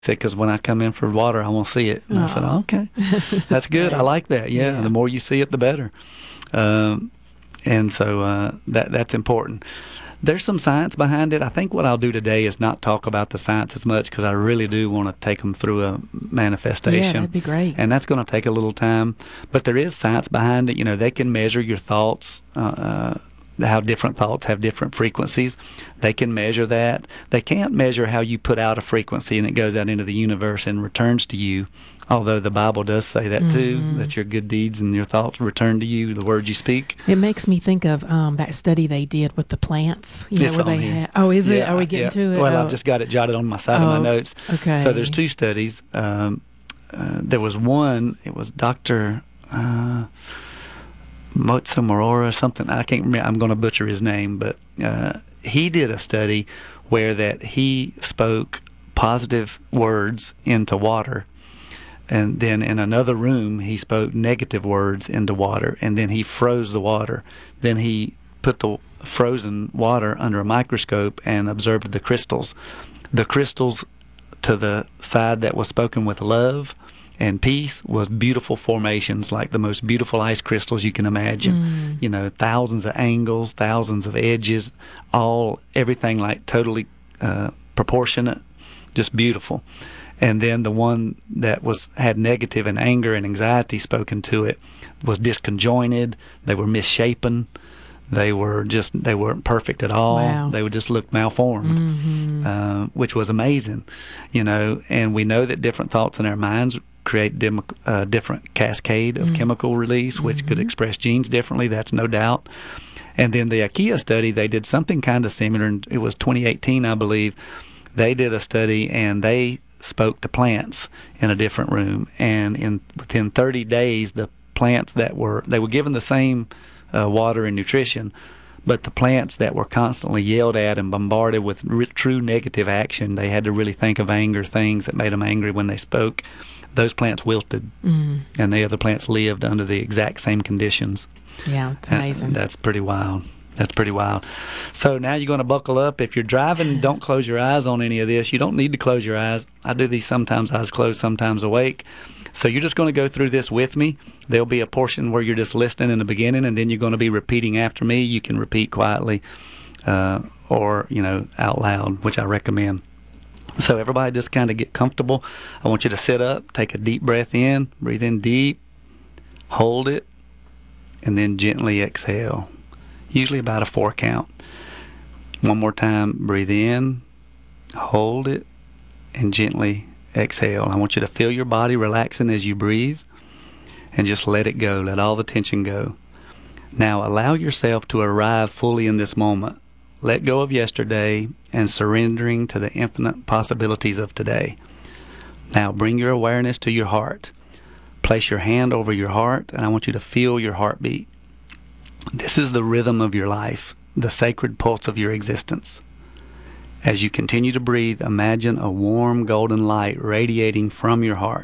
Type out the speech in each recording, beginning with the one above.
said, because when I come in for water, I want to see it. And I said, Aw. okay, that's good. I like that. Yeah, Yeah. the more you see it, the better. And so that's important. There's some science behind it. I think what I'll do today is not talk about the science as much because I really do want to take them through a manifestation. Yeah, that'd be great. And that's going to take a little time. But there is science behind it. You know, they can measure your thoughts, how different thoughts have different frequencies. They can measure that. They can't measure how you put out a frequency and it goes out into the universe and returns to you. Although the Bible does say that too, that your good deeds and your thoughts return to you, the words you speak. It makes me think of that study they did with the plants. You know, It's where on they here. had. Oh, is it? Yeah, Are we getting yeah. to it? Well, Oh. I've just got it jotted on my side of my notes. Okay. So there's two studies. There was one. It was Dr. Motsumura or something. I can't remember. I'm going to butcher his name, but he did a study where that he spoke positive words into water. And then in another room, he spoke negative words into water, and then he froze the water. Then he put the frozen water under a microscope and observed the crystals. The crystals to the side that was spoken with love and peace was beautiful formations, like the most beautiful ice crystals you can imagine. You know, thousands of angles, thousands of edges, everything like totally proportionate, just beautiful. And then the one that had negative and anger and anxiety spoken to it was disconjointed. They were misshapen. They weren't perfect at all. Wow. They would just look malformed, which was amazing, you know. And we know that different thoughts in our minds create different cascade of chemical release, which could express genes differently. That's no doubt. And then the IKEA study, they did something kind of similar. And it was 2018, I believe. They did a study and they spoke to plants in a different room, and within 30 days the plants they were given the same water and nutrition, but the plants that were constantly yelled at and bombarded with true negative action, they had to really think of anger, things that made them angry when they spoke, those plants wilted, and the other plants lived under the exact same conditions. Yeah, it's amazing. That's pretty wild. That's pretty wild. So now you're going to buckle up. If you're driving, don't close your eyes on any of this. You don't need to close your eyes. I do these sometimes eyes closed, sometimes awake. So you're just going to go through this with me. There'll be a portion where you're just listening in the beginning, and then you're going to be repeating after me. You can repeat quietly or, you know, out loud, which I recommend. So everybody just kind of get comfortable. I want you to sit up, take a deep breath in, breathe in deep, hold it, and then gently exhale. Usually about a 4 count. One more time, breathe in, hold it, and gently exhale. I want you to feel your body relaxing as you breathe, and just let it go. Let all the tension go. Now allow yourself to arrive fully in this moment. Let go of yesterday and surrendering to the infinite possibilities of today. Now bring your awareness to your heart. Place your hand over your heart, and I want you to feel your heartbeat. This is the rhythm of your life, the sacred pulse of your existence. As you continue to breathe, imagine a warm golden light radiating from your heart.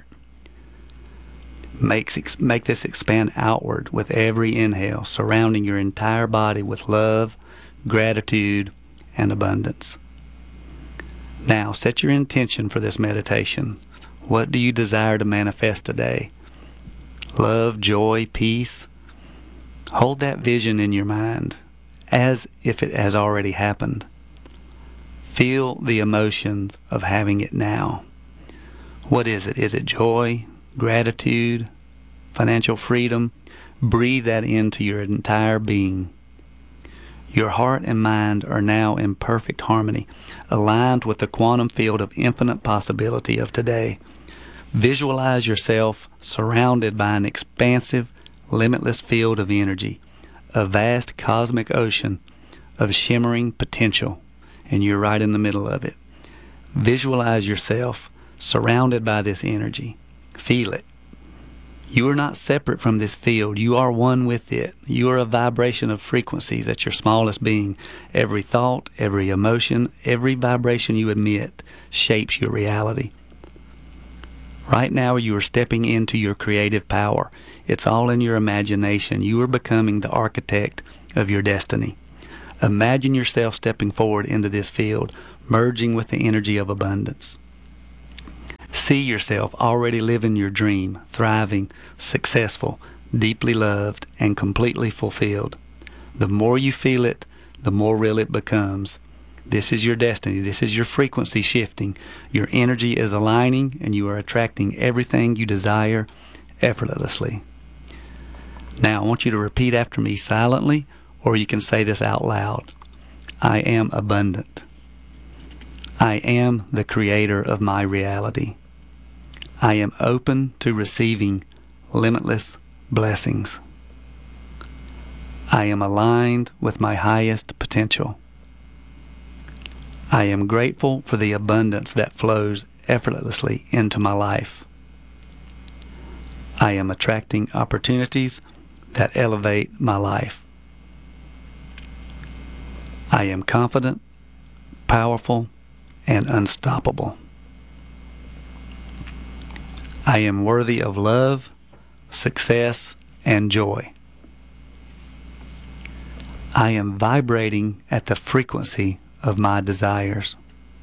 Make this expand outward with every inhale, surrounding your entire body with love, gratitude, and abundance. Now, set your intention for this meditation. What do you desire to manifest today? Love, joy, peace. Hold that vision in your mind as if it has already happened. Feel the emotions of having it now. What is it? Is it joy, gratitude, financial freedom? Breathe that into your entire being. Your heart and mind are now in perfect harmony, aligned with the quantum field of infinite possibility of today. Visualize yourself surrounded by an expansive, limitless field of energy, a vast cosmic ocean of shimmering potential, and you're right in the middle of it. Visualize yourself surrounded by this energy. Feel it. You are not separate from this field. You are one with it. You are a vibration of frequencies at your smallest being. Every thought, every emotion, every vibration you emit shapes your reality. Right now you are stepping into your creative power. It's all in your imagination. You are becoming the architect of your destiny. Imagine yourself stepping forward into this field, merging with the energy of abundance. See yourself already living your dream, thriving, successful, deeply loved, and completely fulfilled. The more you feel it, the more real it becomes. This is your destiny. This is your frequency shifting. Your energy is aligning, and you are attracting everything you desire effortlessly. Now, I want you to repeat after me silently, or you can say this out loud. I am abundant. I am the creator of my reality. I am open to receiving limitless blessings. I am aligned with my highest potential. I am grateful for the abundance that flows effortlessly into my life. I am attracting opportunities that elevate my life. I am confident, powerful, and unstoppable. I am worthy of love, success, and joy. I am vibrating at the frequency of my desires.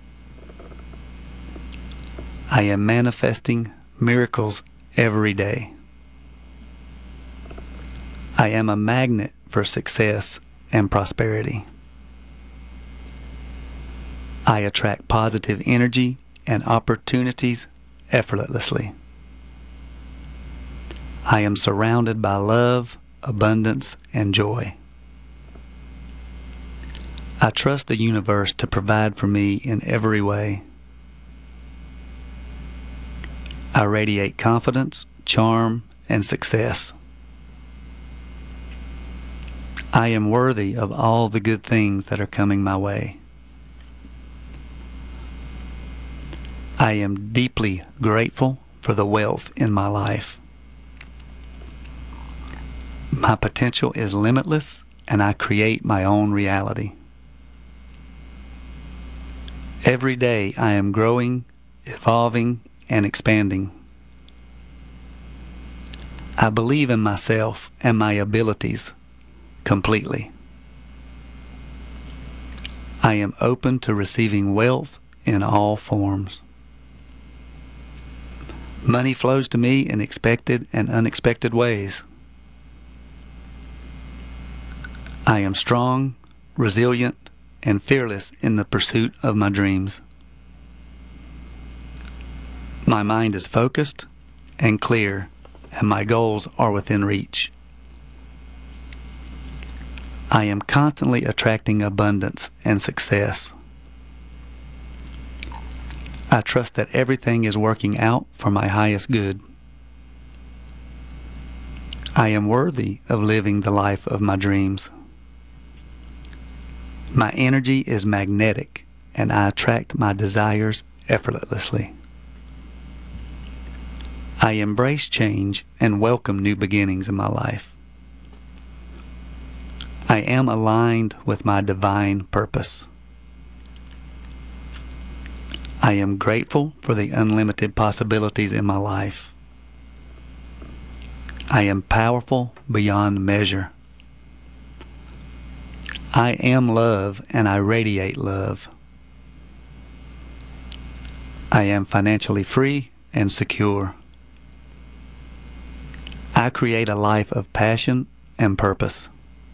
I am manifesting miracles every day. I am a magnet for success and prosperity. I attract positive energy and opportunities effortlessly. I am surrounded by love, abundance, and joy. I trust the universe to provide for me in every way. I radiate confidence, charm, and success. I am worthy of all the good things that are coming my way. I am deeply grateful for the wealth in my life. My potential is limitless, and I create my own reality. Every day I am growing, evolving, and expanding. I believe in myself and my abilities completely. I am open to receiving wealth in all forms. Money flows to me in expected and unexpected ways. I am strong, resilient, and fearless in the pursuit of my dreams. My mind is focused and clear, and my goals are within reach. I am constantly attracting abundance and success. I trust that everything is working out for my highest good. I am worthy of living the life of my dreams. My energy is magnetic, and I attract my desires effortlessly. I embrace change and welcome new beginnings in my life. I am aligned with my divine purpose. I am grateful for the unlimited possibilities in my life. I am powerful beyond measure. I am love, and I radiate love. I am financially free and secure. I create a life of passion and purpose.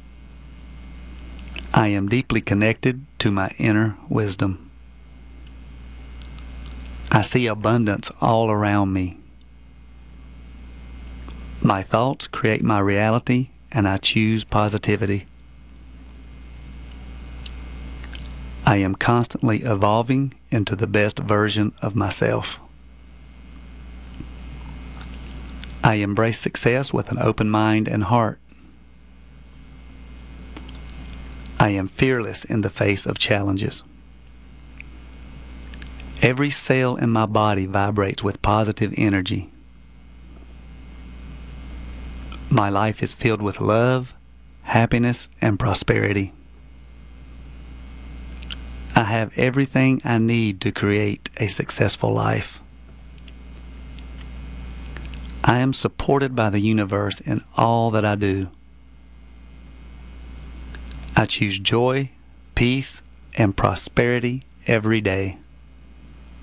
I am deeply connected to my inner wisdom. I see abundance all around me. My thoughts create my reality, and I choose positivity. I am constantly evolving into the best version of myself. I embrace success with an open mind and heart. I am fearless in the face of challenges. Every cell in my body vibrates with positive energy. My life is filled with love, happiness, and prosperity. I have everything I need to create a successful life. I am supported by the universe in all that I do. I choose joy, peace, and prosperity every day.